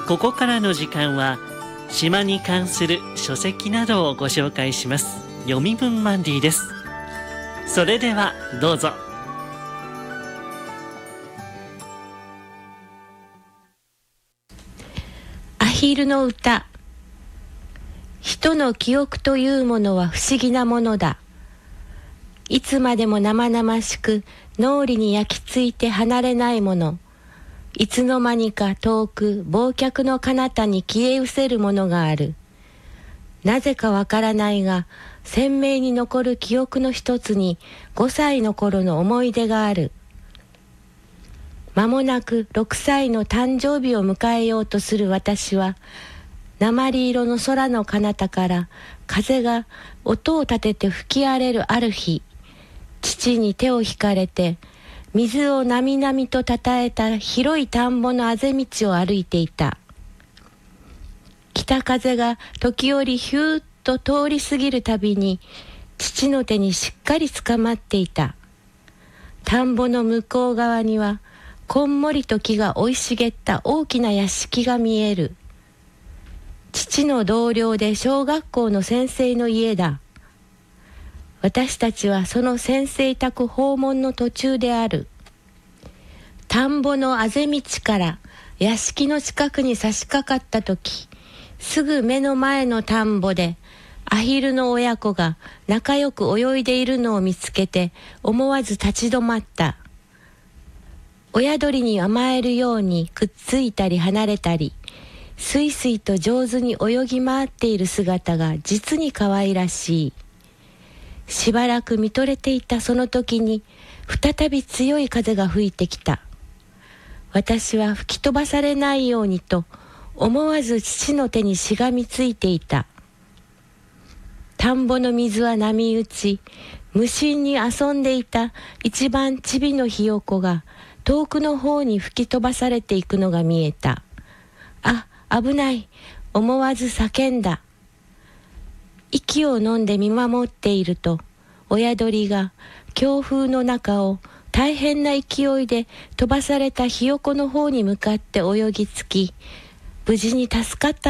ここからの時間は島に関する書籍などをご紹介します。読み分マンディです。それではどうぞ。 アヒルの歌。人の記憶というものは不思議なものだ。いつまでも生々しく脳裏に焼き付いて離れないもの。いつの間にか遠く忘却の彼方に消え失せるものがある。なぜかわからないが、鮮明に残る記憶の一つに5歳の頃の思い出がある。間もなく6歳の誕生日を迎えようとする私は、鉛色の空の彼方から風が音を立てて吹き荒れるある日、父に手を引かれて、水をなみなみとたたえた広い田んぼのあぜ道を歩いていた。北風が時折ヒューッと通り過ぎるたびに、父の手にしっかりつかまっていた。田んぼの向こう側には、こんもりと木が生い茂った大きな屋敷が見える。父の同僚で小学校の先生の家だ。私たちはその先生宅訪問の途中である。田んぼのあぜ道から屋敷の近くに差し掛かったとき、すぐ目の前の田んぼでアヒルの親子が仲良く泳いでいるのを見つけて思わず立ち止まった。親鳥に甘えるようにくっついたり離れたり、すいすいと上手に泳ぎ回っている姿が実に可愛らしい。しばらく見とれていたその時に再び強い風が吹いてきた。私は吹き飛ばされないようにと思わず父の手にしがみついていた。田んぼの水は波打ち、無心に遊んでいた一番ちびのひよこが遠くの方に吹き飛ばされていくのが見えた。あ、危ない、思わず叫んだ。息を飲んで見守っていると、親鳥が強風の中を大変な勢いで飛ばされたひよこの方に向かって泳ぎつき、無事に助かった